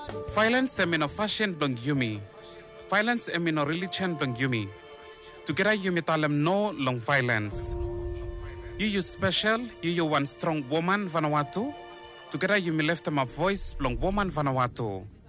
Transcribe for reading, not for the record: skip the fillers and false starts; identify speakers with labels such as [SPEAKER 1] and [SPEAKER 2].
[SPEAKER 1] Violence emino fashion blong yumi. Violence emino religion blong yumi. Together yumi talem no long violence. You special, you one strong woman Vanuatu. Together you me left them a voice long woman Vanuatu.